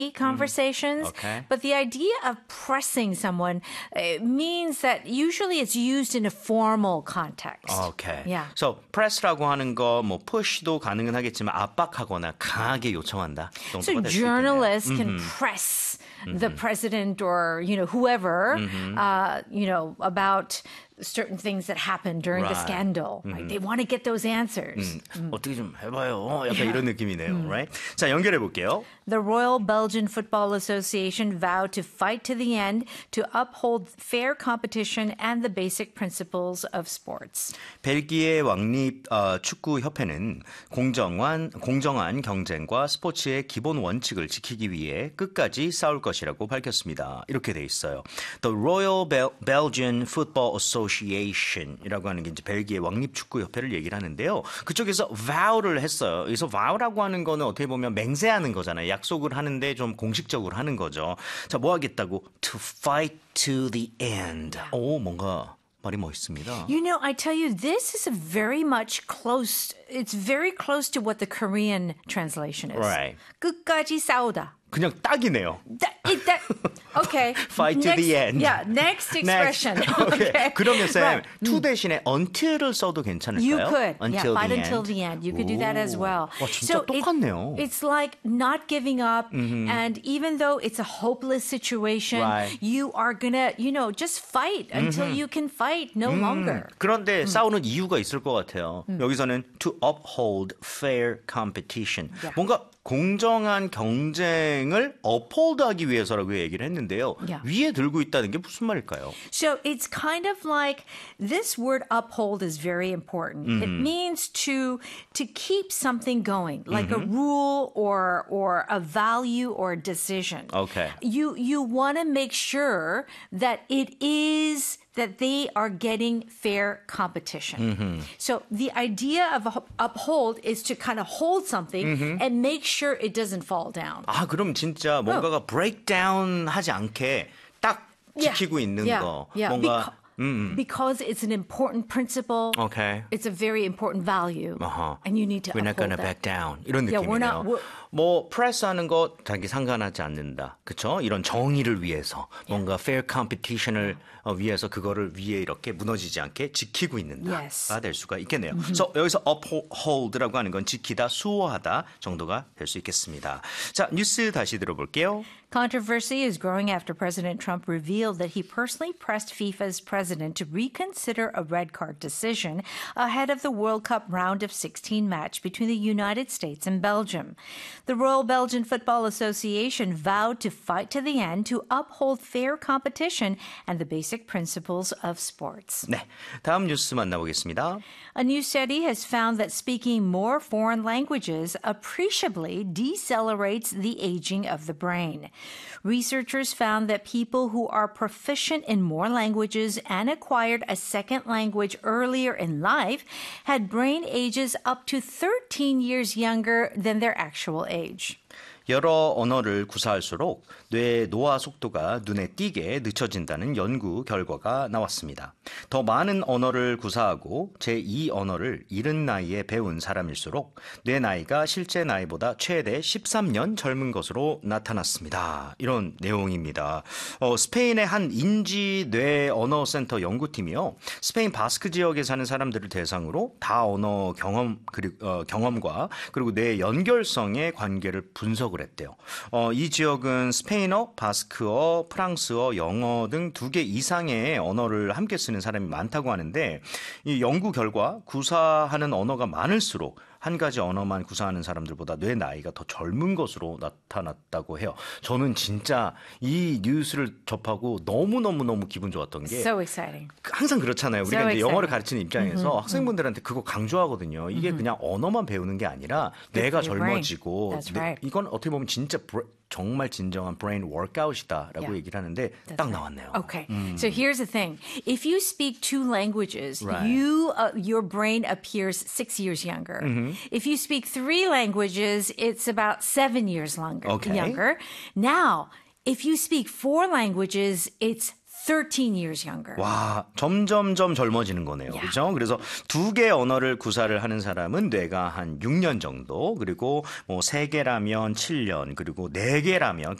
conversations. Okay. But the idea of pressing someone means that usually it's used in a formal context. Okay. Yeah. So press라고 하는 거 뭐 push도 가능은 하겠지만 압박하거나 강하게 요청한다. So 정도가 될 수 있겠네요. journalists can press the president or, whoever, about certain things that happened during the Right. scandal. Right? They want to get those answers. 어떻게 좀 해봐요. 약간 이런 느낌이네요. Right? 자, 연결해 볼게요. The Royal Belgian Football Association vowed to fight to the end to uphold fair competition and the basic principles of sports. 벨기에 왕립 축구협회는 공정한 경쟁과 스포츠의 기본 원칙을 지키기 위해 끝까지 싸울 것이라고 밝혔습니다. 이렇게 돼 있어요. The Royal Belgian Football Association이라고 하는 게 이제 벨기에 왕립 축구협회를 얘기를 하는데요. 그쪽에서 vow를 했어요. 그래서 vow라고 하는 거는 어떻게 보면 맹세하는 거잖아요. 약속을 하는데 좀 공식적으로 하는 거죠. 자, 뭐 하겠다고? To fight to the end. 오, 뭔가 말이 멋있습니다. I tell you, this is it's very close to what the Korean translation is. Right. 끝까지 싸우다. 그냥 딱이네요. Okay. Fight to the end. Yeah, next expression. Okay. 그러면 쌤, Right. to 대신에 until을 써도 괜찮을까요? You could. Until fight the until end. the end. You could do that as well. 와, 진짜 똑같네요. It's like not giving up. And even though it's a hopeless situation, Right. you are going to, just fight until you can fight no longer. 그런데 싸우는 이유가 있을 것 같아요. 여기서는 to uphold fair competition. Yeah. 뭔가 공정한 경쟁을 uphold하기 위해서라고 얘기를 했는데요. Yeah. 위에 들고 있다는 게 무슨 말일까요? So it's kind of like this word uphold is very important. It means to keep something going, like a rule or a value or a decision. Okay. You want to make sure that that they are getting fair competition. So the idea of uphold is to kind of hold something and make sure it doesn't fall down. 아, 그럼 진짜 뭔가가 breakdown 하지 않게 딱 지키고 있는 거. 뭔가 Because it's an important principle. Okay. It's a very important value. And you need to We're not uphold gonna that. back down. 이런 Yeah, 느낌이네요. 뭐 프레스하는 거 자기 상관하지 않는다. 그렇죠? 이런 정의를 위해서 뭔가 fair competition을 위해서 그거를 위에 이렇게 무너지지 않게 지키고 있는다가 Yes. 될 수가 있겠네요. 그래서 여기서 uphold라고 하는 건 지키다, 수호하다 정도가 될 수 있겠습니다. 자, 뉴스 다시 들어볼게요. Controversy is growing after President Trump revealed that he personally pressed FIFA's president to reconsider a red card decision ahead of the World Cup round of 16 match between the United States and Belgium. The Royal Belgian Football Association vowed to fight to the end to uphold fair competition and the basic principles of sports. 네, 다음 뉴스 만나보겠습니다. A new study has found that speaking more foreign languages appreciably decelerates the aging of the brain. Researchers found that people who are proficient in more languages and acquired a second language earlier in life had brain ages up to 13 years younger than their actual age. 여러 언어를 구사할수록 뇌의 노화 속도가 눈에 띄게 늦춰진다는 연구 결과가 나왔습니다. 더 많은 언어를 구사하고 제2 언어를 이른 나이에 배운 사람일수록 뇌 나이가 실제 나이보다 최대 13년 젊은 것으로 나타났습니다. 이런 내용입니다. 스페인의 한 인지 뇌 언어 센터 연구팀이요. 스페인 바스크 지역에 사는 사람들을 대상으로 다언어 경험과 그리고 뇌 연결성의 관계를 분석을 했대요. 이 지역은 스페인어, 바스크어, 프랑스어, 영어 등 2개 이상의 언어를 함께 쓰는 사람이 많다고 하는데 이 연구 결과 구사하는 언어가 많을수록 한 가지 언어만 구사하는 사람들보다 뇌 나이가 더 젊은 것으로 나타났다고 해요. 저는 진짜 이 뉴스를 접하고 너무너무 기분 좋았던 게 So exciting. 항상 그렇잖아요. 우리가 So 이제 영어를 exciting. 가르치는 입장에서 학생분들한테 그거 강조하거든요. 이게 그냥 언어만 배우는 게 아니라 뇌가 for your brain. 젊어지고 That's right. 이건 어떻게 보면 진짜 정말 진정한 브레인 워크아웃이다라고 얘기를 하는데 딱 나왔네요. Okay. So here's the thing. If you speak 2 languages, Right. your brain appears 6 years younger. If you speak 3 languages, it's about 7 years Okay. younger. Now, if you speak 4 languages, it's 13 years younger. 와, 점점점 젊어지는 거네요. 그렇죠? 그래서 2개 언어를 구사를 하는 사람은 뇌가 한 6년 정도, 그리고 뭐 3개라면 7년, 그리고 4개라면